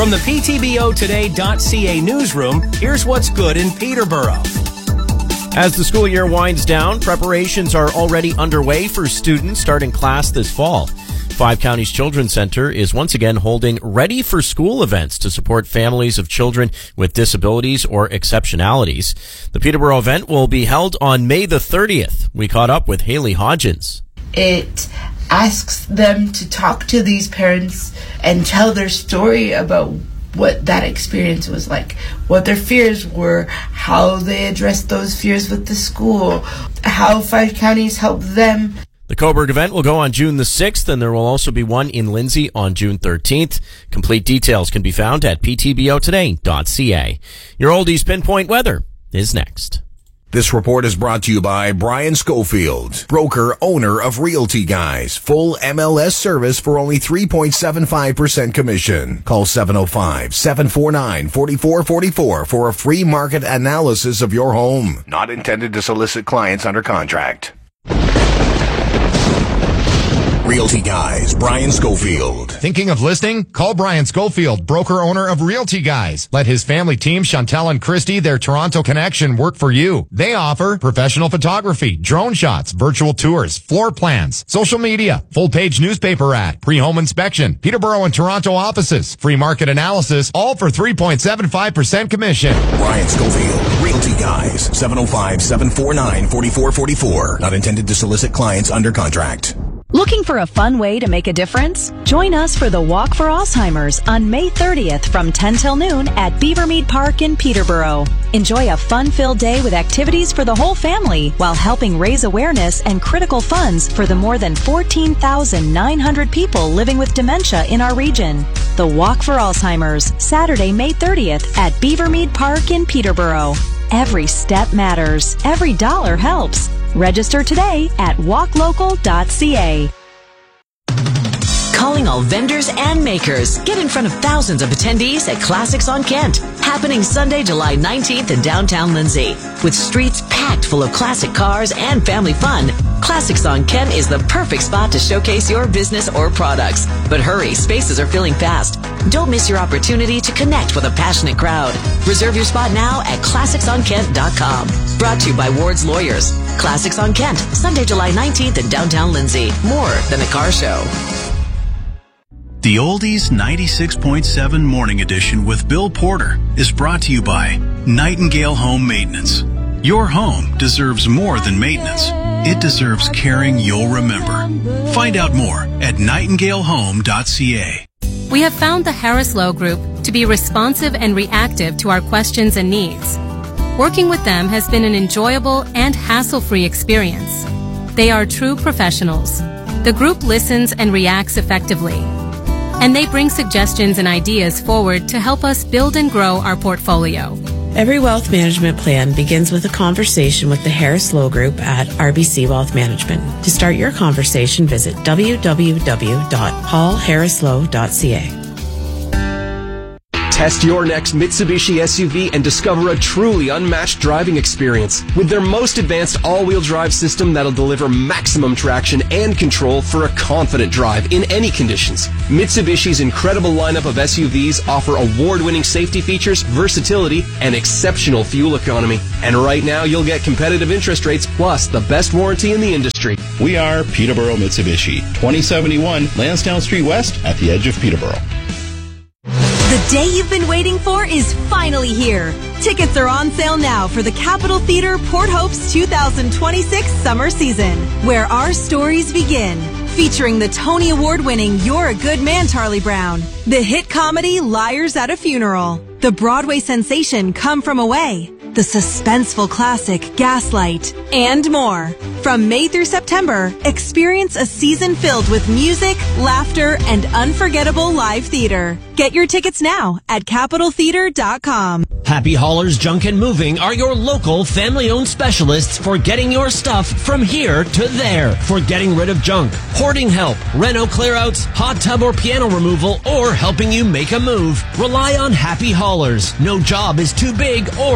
From the PTBOtoday.ca newsroom, here's what's good in Peterborough. As the school year winds down, preparations are already underway for students starting class this fall. Five Counties Children's Center is once again holding Ready for School events to support families of children with disabilities or exceptionalities. The Peterborough event will be held on May the 30th. We caught up with Haley Hodgins. It asks them to talk to these parents and tell their story about what that experience was like, what their fears were, how they addressed those fears with the school, how Five Counties helped them. The Coburg event will go on June the 6th, and there will also be one in Lindsay on June 13th. Complete details can be found at ptbotoday.ca. Your Oldies Pinpoint weather is next. This report is brought to you by Brian Schofield, broker, owner of Realty Guys. Full MLS service for only 3.75% commission. Call 705-749-4444 for a free market analysis of your home. Not intended to solicit clients under contract. Realty Guys, Brian Schofield. Thinking of listing? Call Brian Schofield, broker owner of Realty Guys. Let his family team, Chantel and Christy, their Toronto connection, work for you. They offer professional photography, drone shots, virtual tours, floor plans, social media, full page newspaper ad, pre-home inspection, Peterborough and Toronto offices, free market analysis, all for 3.75% commission. Brian Schofield, Realty Guys, 705-749-4444. Not intended to solicit clients under contract. Looking for a fun way to make a difference? Join us for the Walk for Alzheimer's on May 30th from 10 till noon at Beavermead Park in Peterborough. Enjoy a fun-filled day with activities for the whole family while helping raise awareness and critical funds for the more than 14,900 people living with dementia in our region. The Walk for Alzheimer's, Saturday, May 30th at Beavermead Park in Peterborough. Every step matters. Every dollar helps. Register today at walklocal.ca. Calling all vendors and makers. Get in front of thousands of attendees at Classics on Kent. Happening Sunday, July 19th in downtown Lindsay. With streets packed full of classic cars and family fun, Classics on Kent is the perfect spot to showcase your business or products. But hurry, spaces are filling fast. Don't miss your opportunity to connect with a passionate crowd. Reserve your spot now at classicsonkent.com. Brought to you by Ward's Lawyers. Classics on Kent, Sunday, July 19th in downtown Lindsay. More than a car show. The Oldies 96.7 Morning Edition with Bill Porter is brought to you by Nightingale Home Maintenance. Your home deserves more than maintenance. It deserves caring you'll remember. Find out more at nightingalehome.ca. We have found the Harris Lowe Group to be responsive and reactive to our questions and needs. Working with them has been an enjoyable and hassle-free experience. They are true professionals. The group listens and reacts effectively. And they bring suggestions and ideas forward to help us build and grow our portfolio. Every wealth management plan begins with a conversation with the Harris Lowe Group at RBC Wealth Management. To start your conversation, visit www.paulharrislowe.ca. Test your next Mitsubishi SUV and discover a truly unmatched driving experience with their most advanced all-wheel drive system that'll deliver maximum traction and control for a confident drive in any conditions. Mitsubishi's incredible lineup of SUVs offer award-winning safety features, versatility, and exceptional fuel economy. And right now, you'll get competitive interest rates plus the best warranty in the industry. We are Peterborough Mitsubishi, 2071 Lansdowne Street West at the edge of Peterborough. The day you've been waiting for is finally here. Tickets are on sale now for the Capitol Theatre Port Hope's 2026 summer season, where our stories begin. Featuring the Tony Award-winning You're a Good Man, Charlie Brown, the hit comedy Liars at a Funeral, the Broadway sensation Come From Away, the suspenseful classic Gaslight, and more. From May through September, experience a season filled with music, laughter, and unforgettable live theater. Get your tickets now at CapitolTheater.com. Happy Haulers Junk and Moving are your local family-owned specialists for getting your stuff from here to there. For getting rid of junk, hoarding help, reno clearouts, hot tub or piano removal, or helping you make a move. Rely on Happy Haulers. No job is too big or too small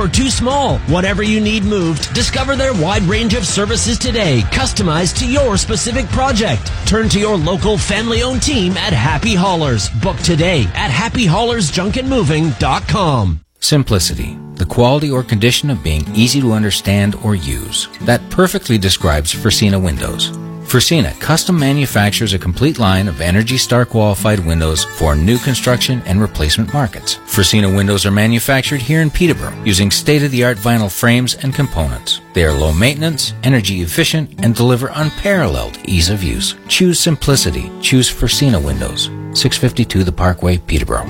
small. Whatever you need moved, discover their wide range of services today, customized to your specific project. Turn to your local family-owned team at Happy Haulers. Book today at happyhaulersjunkandmoving.com. Simplicity, the quality or condition of being easy to understand or use. That perfectly describes Fresina Windows. Fresina custom manufactures a complete line of Energy Star qualified windows for new construction and replacement markets. Fresina windows are manufactured here in Peterborough using state-of-the-art vinyl frames and components. They are low maintenance, energy efficient, and deliver unparalleled ease of use. Choose simplicity. Choose Fresina Windows. 652 The Parkway, Peterborough.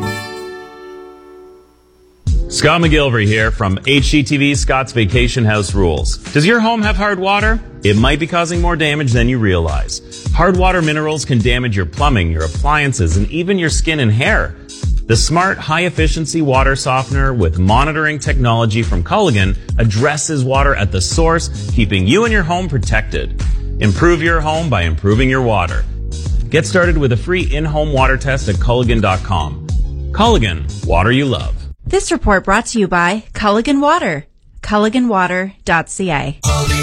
Scott McGilvery here from HGTV Scott's Vacation House Rules. Does your home have hard water? It might be causing more damage than you realize. Hard water minerals can damage your plumbing, your appliances, and even your skin and hair. The smart, high-efficiency water softener with monitoring technology from Culligan addresses water at the source, keeping you and your home protected. Improve your home by improving your water. Get started with a free in-home water test at Culligan.com. Culligan, water you love. This report brought to you by Culligan Water. CulliganWater.ca.